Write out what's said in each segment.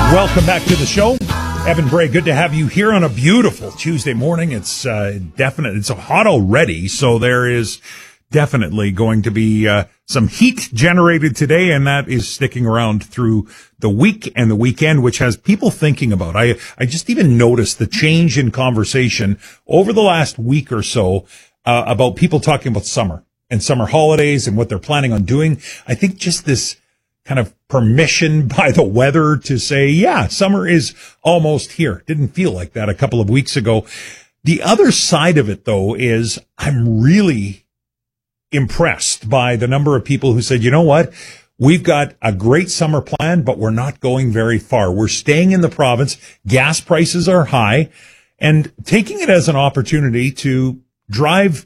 Welcome back to the show. Evan Bray, good to have you here on a beautiful Tuesday morning. It's it's hot already, so there is definitely going to be some heat generated today, and that is sticking around through the week and the weekend, which has people thinking about. I just even noticed the change in conversation over the last week or so about people talking about summer and summer holidays and what they're planning on doing. I think just this kind of permission by the weather to say, yeah, summer is almost here. Didn't feel like that a couple of weeks ago. The other side of it, though, is I'm really impressed by the number of people who said, you know what? We've got a great summer plan, but we're not going very far. We're staying in the province. Gas prices are high, and taking it as an opportunity to drive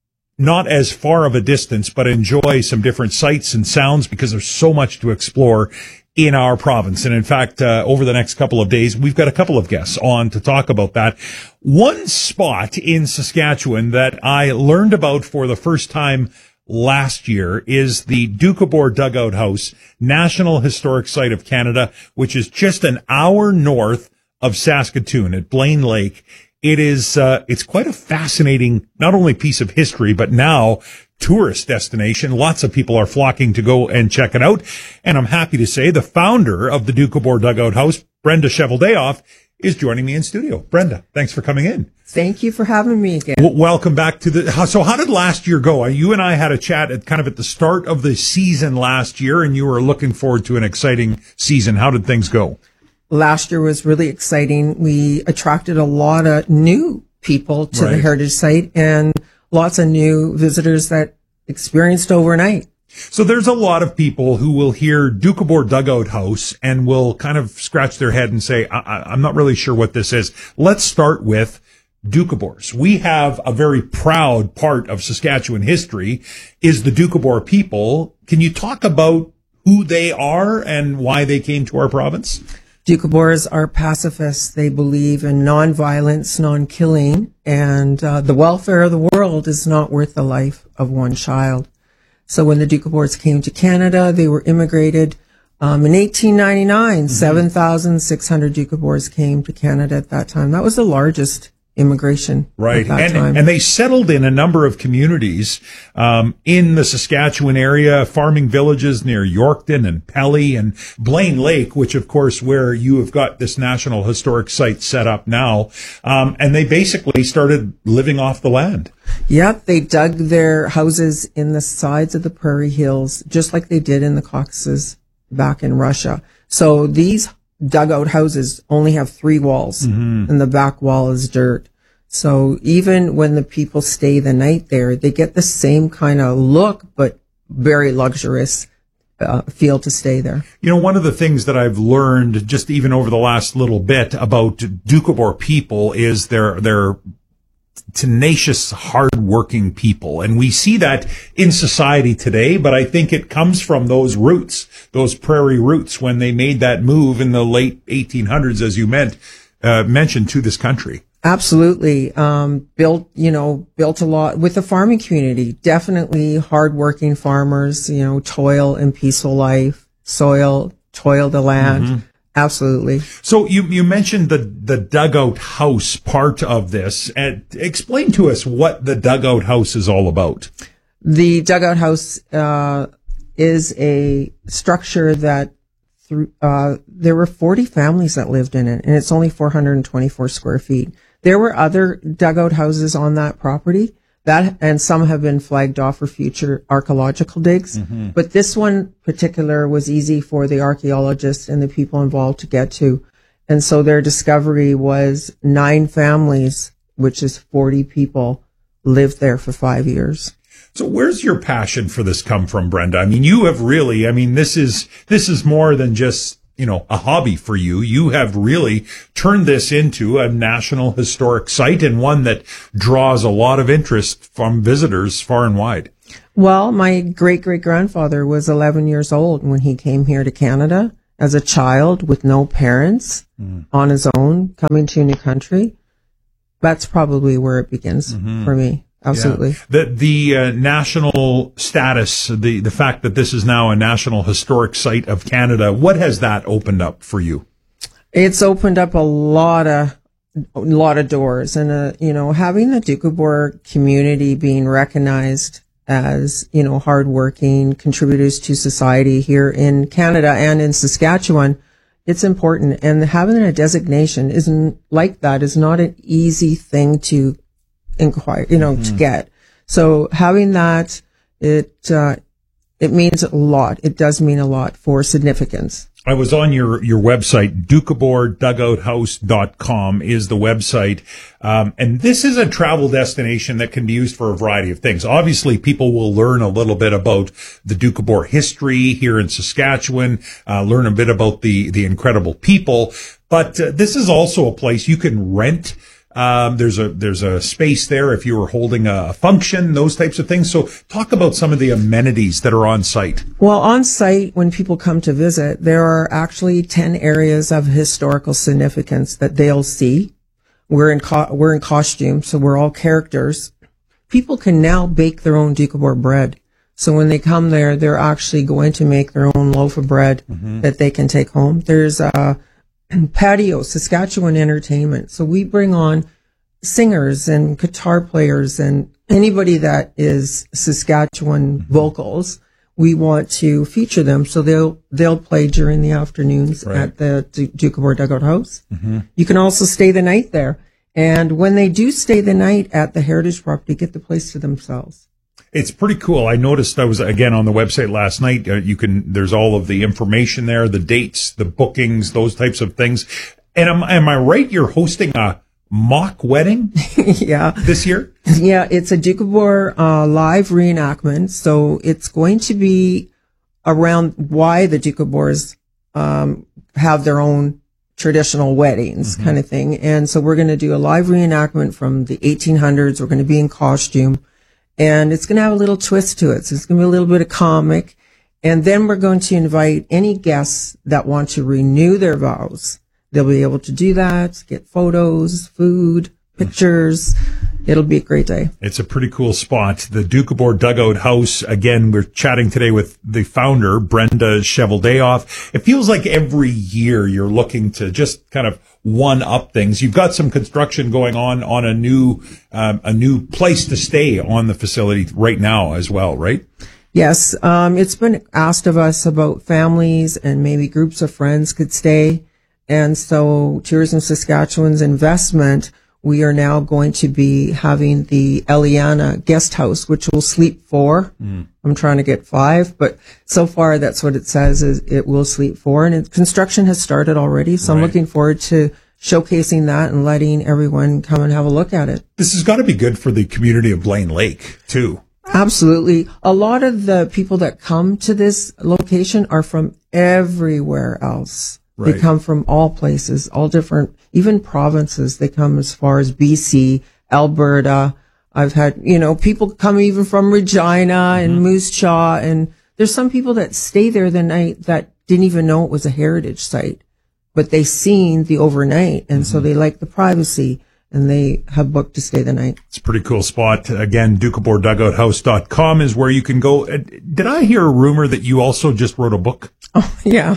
not as far of a distance, but enjoy some different sights and sounds, because there's so much to explore in our province. And in fact, over the next couple of days, we've got a couple of guests on to talk about that. One spot in Saskatchewan that I learned about for the first time last year is the Doukhobor Dugout House, National Historic Site of Canada, which is just an hour north of Saskatoon at Blaine Lake. It is, it's quite a fascinating, not only piece of history, but now tourist destination. Lots of people are flocking to go and check it out. And I'm happy to say the founder of the Doukhobor Dugout House, Brenda Cheveldayoff, is joining me in studio. Brenda, thanks for coming in. Thank you for having me again. Welcome back to so how did last year go? You and I had a chat at the start of the season last year, and you were looking forward to an exciting season. How did things go? Last year was really exciting. We attracted a lot of new people to the Heritage Site and lots of new visitors that experienced overnight. So there's a lot of people who will hear Doukhobor Dugout House and will kind of scratch their head and say, I'm not really sure what this is. Let's start with Doukhobors. We have a very proud part of Saskatchewan history is the Doukhobor people. Can you talk about who they are and why they came to our province? Doukhobors are pacifists. They believe in non-violence, non-killing, and the welfare of the world is not worth the life of one child. So when the Doukhobors came to Canada, they were immigrated in 1899. 7,600 Doukhobors came to Canada at that time. That was the largest immigration at that time. And they settled in a number of communities in the Saskatchewan area, farming villages near Yorkton and Pelly and Blaine Lake, which of course where you have got this National Historic Site set up now. And they basically started living off the land. Yep, they dug their houses in the sides of the prairie hills, just like they did in the Caucasus back in Russia. So these dugout houses only have 3 walls, and the back wall is dirt. So even when the people stay the night there, they get the same kind of look, but very luxurious feel to stay there. You know, one of the things that I've learned just even over the last little bit about Doukhobor people is they're tenacious, hard-working people. And we see that in society today, but I think it comes from those roots, those prairie roots, when they made that move in the late 1800s, as you mentioned, to this country. Absolutely. Built a lot with the farming community. Definitely hard-working farmers, toil and peaceful life, toil the land. Absolutely. So you mentioned the dugout house part of this. Explain to us what the dugout house is all about. The dugout house is a structure that there were 40 families that lived in it, and it's only 424 square feet. There were other dugout houses on that property. And some have been flagged off for future archaeological digs. But this one particular was easy for the archaeologists and the people involved to get to. And so their discovery was 9 families, which is 40 people, lived there for 5 years. So where's your passion for this come from, Brenda? I mean, you have really, this is more than just, a hobby for you. You have really turned this into a National Historic Site and one that draws a lot of interest from visitors far and wide. Well, my great-great-grandfather was 11 years old when he came here to Canada as a child with no parents on his own, coming to a new country. That's probably where it begins for me. Absolutely. Yeah. The national status, the fact that this is now a National Historic Site of Canada, what has that opened up for you? It's opened up a lot of doors, and having the Doukhobor community being recognized as hardworking contributors to society here in Canada and in Saskatchewan, it's important. And having a designation is not an easy thing to inquire, to get. So having that, it means a lot. It does mean a lot for significance. I was on your website, DoukhoborDugoutHouse.com is the website. And this is a travel destination that can be used for a variety of things. Obviously, people will learn a little bit about the Doukhobor history here in Saskatchewan, learn a bit about the incredible people. But this is also a place you can rent. There's a space there if you were holding a function, those types of things. So talk about some of the amenities that are on site. Well, on site, when people come to visit, there are actually 10 areas of historical significance that they'll see. We're in costume, so we're all characters. People can now bake their own Doukhobor bread. So when they come there, they're actually going to make their own loaf of bread that they can take home. There's patio, Saskatchewan entertainment. So we bring on singers and guitar players and anybody that is Saskatchewan vocals. We want to feature them, so they'll play during the afternoons at the Doukhobor Dugout House. You can also stay the night there, and when they do stay the night at the heritage property, get the place to themselves. It's pretty cool. I noticed I was again on the website last night. There's all of the information there, the dates, the bookings, those types of things. And am I right? You're hosting a mock wedding? Yeah. This year? Yeah. It's a Doukhobor, live reenactment. So it's going to be around why the Doukhobors, have their own traditional weddings kind of thing. And so we're going to do a live reenactment from the 1800s. We're going to be in costume. And it's going to have a little twist to it. So it's going to be a little bit of comic. And then we're going to invite any guests that want to renew their vows. They'll be able to do that, get photos, food, pictures. It'll be a great day. It's a pretty cool spot. The Doukhobor Dugout House. Again, we're chatting today with the founder, Brenda Cheveldayoff. It feels like every year you're looking to just kind of one up things. You've got some construction going on a new place to stay on the facility right now as well, right? Yes. It's been asked of us about families and maybe groups of friends could stay. And so Tourism Saskatchewan's investment, we are now going to be having the Eliana guest house, which will sleep 4. I'm trying to get 5, but so far that's what it says, is it will sleep 4. And construction has started already. So I'm looking forward to showcasing that and letting everyone come and have a look at it. This has got to be good for the community of Blaine Lake too. Absolutely. A lot of the people that come to this location are from everywhere else. They come from all places, all different, even provinces. They come as far as BC, Alberta. I've had, people come even from Regina and Moose Jaw. And there's some people that stay there the night that didn't even know it was a heritage site, but they seen the overnight. And so they like the privacy and they have booked to stay the night. It's a pretty cool spot. Again, DoukhoborDugoutHouse.com is where you can go. Did I hear a rumor that you also just wrote a book? Oh, yeah.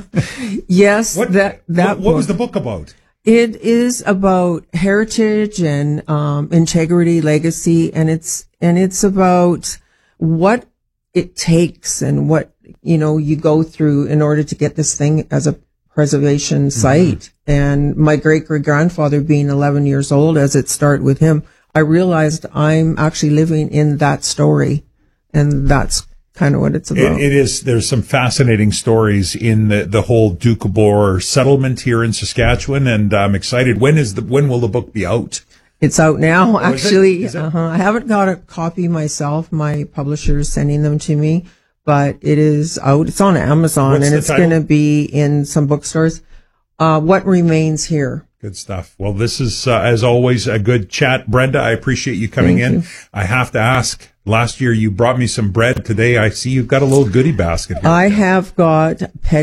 Yes. What was the book about? It is about heritage and integrity, legacy, and it's about what it takes and what you go through in order to get this thing as a preservation site. And my great-great-grandfather being 11 years old, as it started with him, I realized I'm actually living in that story, and that's kind of what it's about. It is. There's some fascinating stories in the whole Doukhobor settlement here in Saskatchewan, and I'm excited. When will the book be out? It's out now, actually. Is it? I haven't got a copy myself. My publisher is sending them to me, but it is out. It's on Amazon, and it's going to be in some bookstores. What Remains Here. Good stuff. Well, this is, as always, a good chat. Brenda, I appreciate you coming in. I have to ask, last year you brought me some bread. Today I see you've got a little goodie basket here. I have got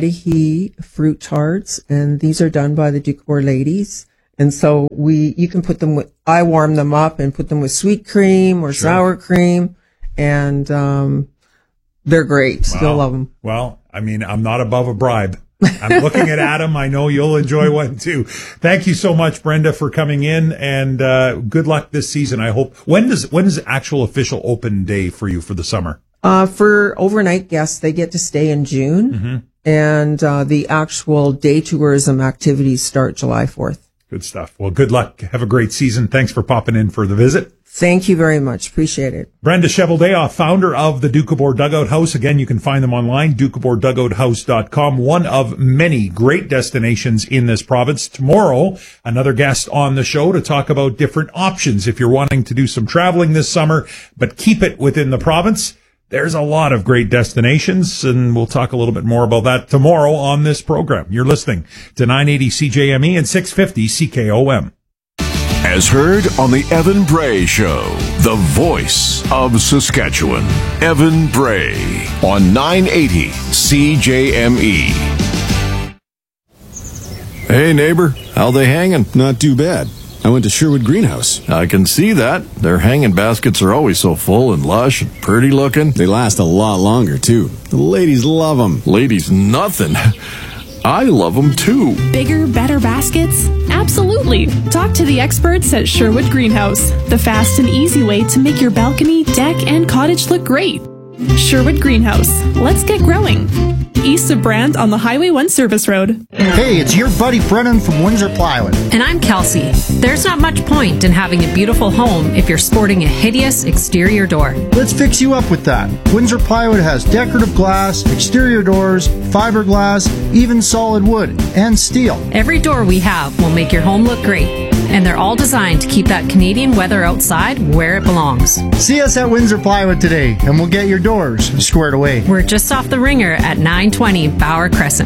Petty fruit tarts, and these are done by the Doukhobor ladies. And so you can put them I warm them up and put them with sweet cream or sour cream, and they're great. Wow. Still love them. Well, I mean, I'm not above a bribe. I'm looking at Adam. I know you'll enjoy one too. Thank you so much, Brenda, for coming in, and good luck this season. I hope. When is actual official open day for you for the summer? For overnight guests, they get to stay in June, and the actual day tourism activities start July 4th. Good stuff. Well, good luck. Have a great season. Thanks for popping in for the visit. Thank you very much. Appreciate it. Brenda Cheveldayoff, founder of the Doukhobor Dugout House. Again, you can find them online, DoukhoborDugoutHouse.com. One of many great destinations in this province. Tomorrow, another guest on the show to talk about different options if you're wanting to do some traveling this summer, but keep it within the province. There's a lot of great destinations, and we'll talk a little bit more about that tomorrow on this program. You're listening to 980 CJME and 650 CKOM. As heard on the Evan Bray Show, the voice of Saskatchewan. Evan Bray on 980 CJME. Hey, neighbor, how they hanging? Not too bad. I went to Sherwood Greenhouse. I can see that. Their hanging baskets are always so full and lush and pretty looking. They last a lot longer, too. The ladies love them. Ladies, nothing. I love them, too. Bigger, better baskets? Absolutely. Talk to the experts at Sherwood Greenhouse, the fast and easy way to make your balcony, deck, and cottage look great. Sherwood Greenhouse. Let's get growing. East of Brand on the Highway 1 Service Road. Hey, it's your buddy Brennan from Windsor Plywood. And I'm Kelsey. There's not much point in having a beautiful home if you're sporting a hideous exterior door. Let's fix you up with that. Windsor Plywood has decorative glass, exterior doors, fiberglass, even solid wood, and steel. Every door we have will make your home look great. And they're all designed to keep that Canadian weather outside where it belongs. See us at Windsor Plywood today, and we'll get your doors squared away. We're just off the Ringer at 920 Bauer Crescent.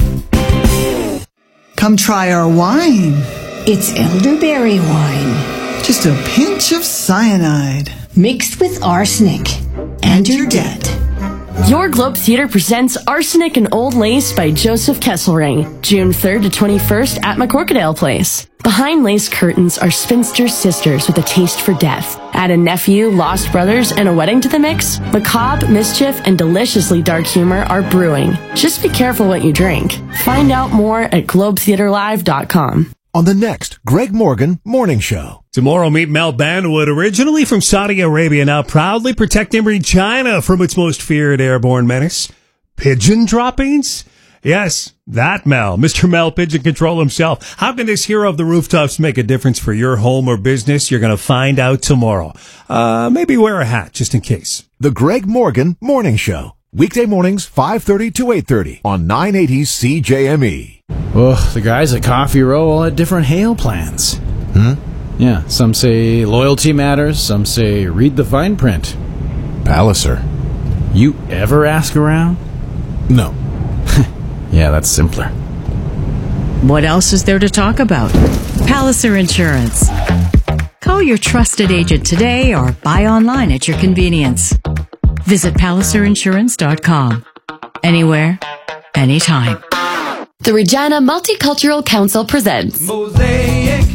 Come try our wine. It's elderberry wine. Just a pinch of cyanide. Mixed with arsenic. And you're dead. Your Globe Theatre presents Arsenic and Old Lace by Joseph Kesselring, June 3rd to 21st at McCorkadale Place. Behind lace curtains are spinster sisters with a taste for death. Add a nephew, lost brothers, and a wedding to the mix. Macabre, mischief, and deliciously dark humor are brewing. Just be careful what you drink. Find out more at globetheaterlive.com. On the next Greg Morgan Morning Show. Tomorrow, meet Mel Banwood, originally from Saudi Arabia, now proudly protecting Regina from its most feared airborne menace, pigeon droppings. Yes, that Mel, Mr. Mel Pigeon Control himself. How can this hero of the rooftops make a difference for your home or business? You're going to find out tomorrow. Maybe wear a hat just in case. The Greg Morgan Morning Show. Weekday mornings, 5:30 to 8:30 on 980 CJME. Oh, the guys at Coffee Row all had different hail plans. Yeah, some say loyalty matters, some say read the fine print. Palliser. You ever ask around? No. Yeah, that's simpler. What else is there to talk about? Palliser Insurance. Call your trusted agent today or buy online at your convenience. Visit PalliserInsurance.com. Anywhere, anytime. The Regina Multicultural Council presents Mosaic,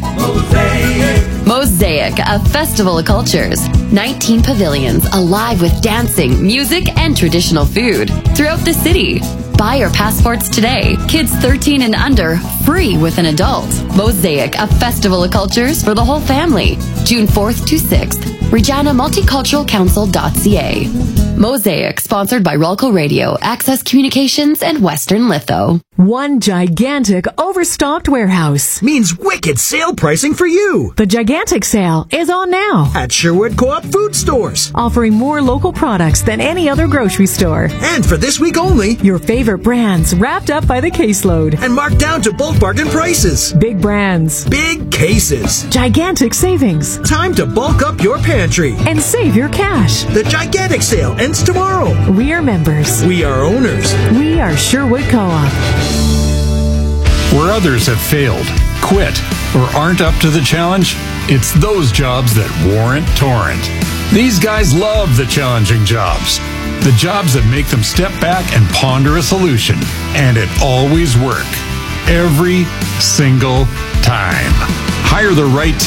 a festival of cultures. 19 pavilions alive with dancing, music, and traditional food throughout the city. Buy your passports today. Kids 13 and under, free with an adult. Mosaic, a festival of cultures for the whole family. June 4th to 6th. ReginaMulticulturalCouncil.ca. Mosaic, sponsored by Rolco Radio, Access Communications, and Western Litho. One gigantic overstocked warehouse means wicked sale pricing for you. The gigantic sale is on now at Sherwood Co-op Food Stores, offering more local products than any other grocery store. And for this week only, your favorite brands wrapped up by the caseload and marked down to bulk bargain prices. Big brands, big cases, gigantic savings. Time to bulk up your pantry and save your cash. The gigantic sale ends tomorrow. We are members. We are owners. We are Sherwood Co-op. Where others have failed, quit, or aren't up to the challenge, it's those jobs that warrant Torrent. These guys love the challenging jobs. The jobs that make them step back and ponder a solution. And it always works. Every single time. Hire the right team.